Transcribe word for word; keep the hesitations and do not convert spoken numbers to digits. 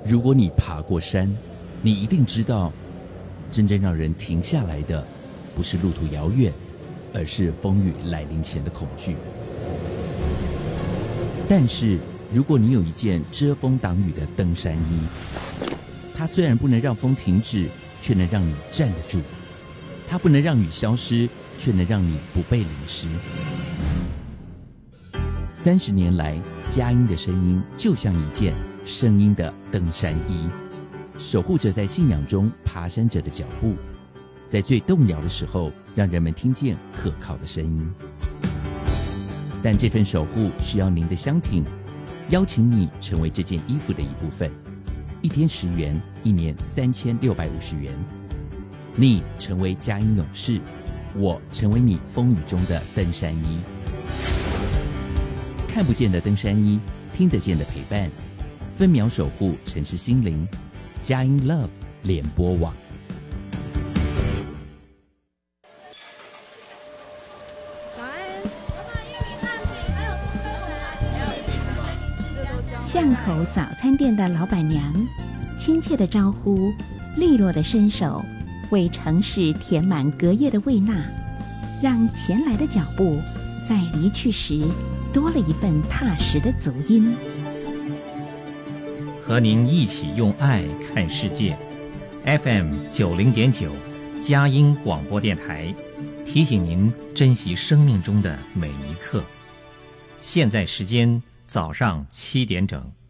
如果你爬过山，你一定知道，真正让人停下来的，不是路途遥远，而是风雨来临前的恐惧。但是，如果你有一件遮风挡雨的登山衣，它虽然不能让风停止，却能让你站得住；它不能让雨消失，却能让你不被淋湿。三十年来，佳音的声音就像一件声音的登山衣，守护着在信仰中爬山者的脚步，在最动摇的时候，让人们听见可靠的声音。但这份守护需要您的相挺，邀请你成为这件衣服的一部分，一天十元，一年三千六百五十元。你成为佳音勇士，我成为你风雨中的登山衣。看不见的登山衣，听得见的陪伴，分秒守护城市心灵。佳音 Love 联播网。 早安，我把玉米蛋饼还有猪飞回来，还有一瓶三明治加。 巷口早餐店的老板娘，亲切的招呼，利落的伸手，为城市填满隔夜的味纳，让前来的脚步在离去时多了一份踏实的足音。 和您一起用爱看世界 ，F M 九零点九，佳音广播电台，提醒您珍惜生命中的每一刻。现在时间早上七点整。